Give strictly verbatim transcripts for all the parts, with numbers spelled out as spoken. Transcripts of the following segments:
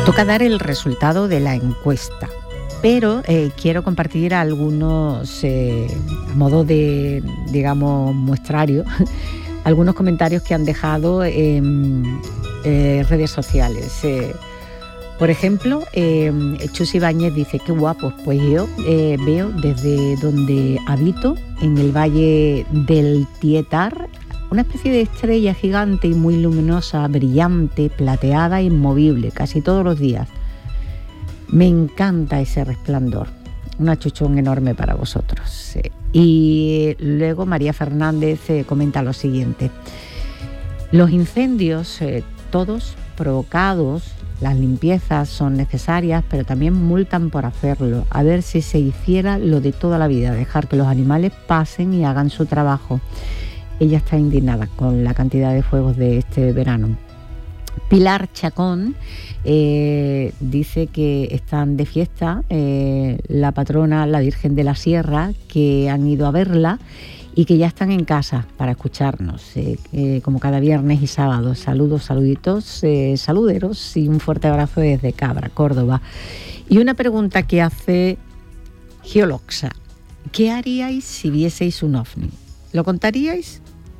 Toca dar el resultado de la encuesta, pero eh, quiero compartir algunos, eh, a modo de, digamos, muestrario, algunos comentarios que han dejado en eh, redes sociales. Eh, por ejemplo, eh, Chus Ibáñez dice, qué guapos, pues yo eh, veo desde donde habito, en el Valle del Tietar, una especie de estrella gigante y muy luminosa, brillante, plateada e inmovible, casi todos los días. Me encanta ese resplandor. Un achuchón enorme para vosotros. Y luego María Fernández eh, comenta lo siguiente. Los incendios, eh, todos provocados, las limpiezas son necesarias, pero también multan por hacerlo. A ver si se hiciera lo de toda la vida, dejar que los animales pasen y hagan su trabajo. Ella está indignada con la cantidad de fuegos de este verano. Pilar Chacón eh, dice que están de fiesta eh, la patrona, la Virgen de la Sierra, que han ido a verla y que ya están en casa para escucharnos, eh, eh, como cada viernes y sábado. Saludos, saluditos, eh, saluderos y un fuerte abrazo desde Cabra, Córdoba. Y una pregunta que hace Geoloxa. ¿Qué haríais si vieseis un ovni? ¿Lo contaríais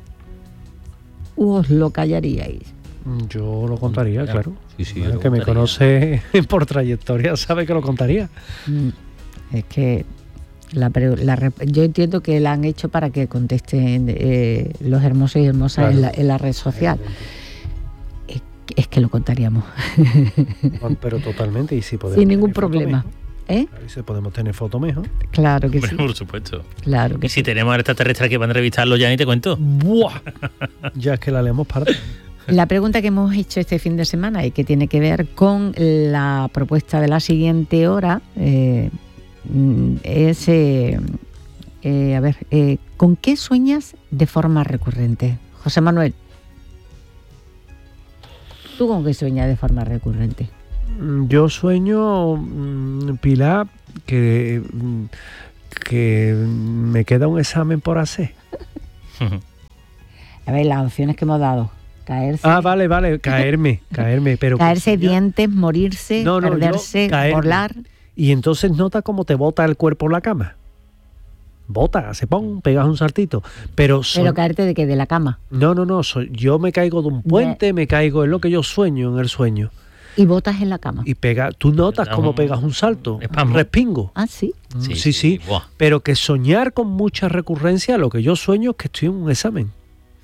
o os lo callaríais? Yo lo contaría, ya, claro. Sí, sí, El lo que me contaría. conoce por trayectoria sabe que lo contaría. Es que la, la, yo entiendo que la han hecho para que contesten eh, los hermosos y hermosas claro. en, la, en la red social. Es, es que lo contaríamos. Pero totalmente, y si podemos. Sin ningún problema. ¿Eh? Claro, y si podemos tener foto mejor. Claro que Hombre, sí. Por supuesto. Claro que y sí. si tenemos al extraterrestre que van a entrevistarlo ya ni te cuento. ¡Buah! Ya es que la leemos parte. La pregunta que hemos hecho este fin de semana y que tiene que ver con la propuesta de la siguiente hora eh, es, eh, eh, a ver, eh, ¿con qué sueñas de forma recurrente? José Manuel, ¿tú con qué sueñas de forma recurrente? Yo sueño, Pilar, que, que me queda un examen por hacer. A ver, las opciones que hemos dado. Caerse. Ah, vale, vale, caerme, caerme. Pero caerse, dientes, morirse, no, no, perderse, volar. Y entonces nota cómo te bota el cuerpo en la cama. Bota, se pon, pegas un saltito. Pero, son... pero caerte de qué, de la cama. No, no, no, soy... yo me caigo de un puente, de... me caigo, es lo que yo sueño en el sueño. Y botas en la cama. Y pega, tú notas no, cómo pegas un salto, espasmo. Respingo. Ah, sí. Sí, sí, sí. sí. Pero que soñar con mucha recurrencia, lo que yo sueño es que estoy en un examen.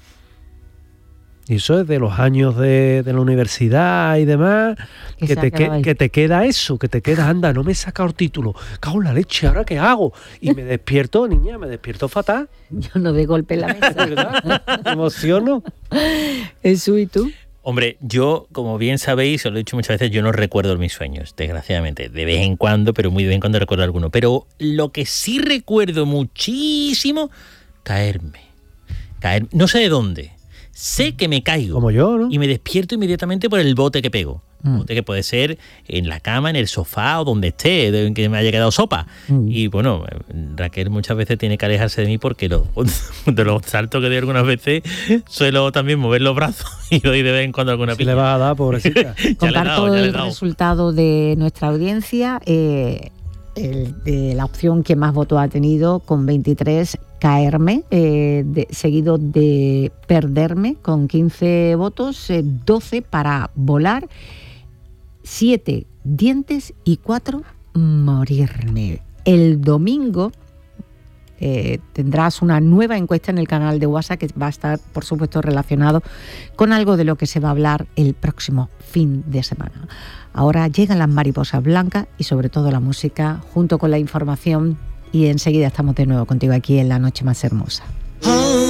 Y eso es de los años de, de la universidad y demás, que, que, te, que, que te queda eso, que te queda, anda, no me he sacado el título, cago en la leche, ¿ahora qué hago? Y me despierto, niña, me despierto fatal. Yo no de golpe en la mesa. ¿Verdad? Me emociono. Eso, ¿y tú? Hombre, yo, como bien sabéis, os lo he dicho muchas veces, yo no recuerdo mis sueños, desgraciadamente. De vez en cuando, pero muy de vez en cuando recuerdo alguno. Pero lo que sí recuerdo muchísimo, caerme. Caer, no sé de dónde. Sé que me caigo. Como yo, ¿no? Y me despierto inmediatamente por el bote que pego. Mm. Bote que puede ser en la cama, en el sofá o donde esté, de que me haya quedado sopa. Mm. Y bueno, Raquel muchas veces tiene que alejarse de mí porque lo, de los saltos que doy algunas veces suelo también mover los brazos y doy de vez en cuando alguna si piña. le vas a dar, pobrecita. Comparto el resultado de nuestra audiencia. Eh, el, de la opción que más votos ha tenido con veintitrés, caerme, eh, de, seguido de perderme con quince votos, eh, doce para volar, siete dientes y cuatro morirme. El domingo eh, tendrás una nueva encuesta en el canal de WhatsApp que va a estar, por supuesto, relacionado con algo de lo que se va a hablar el próximo fin de semana. Ahora llegan las mariposas blancas y sobre todo la música junto con la información y enseguida estamos de nuevo contigo aquí en La Noche Más Hermosa.